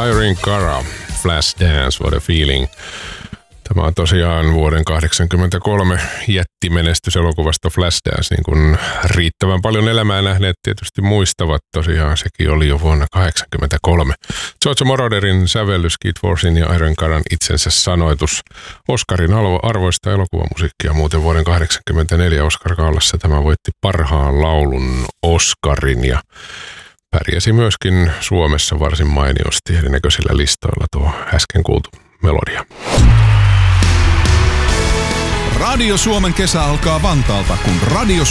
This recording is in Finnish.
Irene Cara, Flashdance, What a Feeling. Tämä on tosiaan vuoden 1983 jättimenestys elokuvasta Flashdance, niin kuin riittävän paljon elämää nähneet tietysti muistavat. Tosiaan sekin oli jo vuonna 1983. Giorgio Moroderin sävellys, Kid Forsin ja Irene Caran itsensä sanoitus. Oscarin arvoista elokuvamusiikkia muuten vuoden 1984 Oscar-gaalassa tämä voitti parhaan laulun Oscarin ja pärjäsi myöskin Suomessa varsin mainiosti erinäköisillä listoilla tuo äsken kuultu melodia. Radio Suomen kesä alkaa Vantaalta, kun Radio